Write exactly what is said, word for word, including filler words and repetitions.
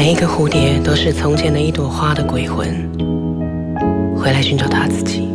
每一个蝴蝶都是从前的一朵花的鬼魂，回来寻找它自己。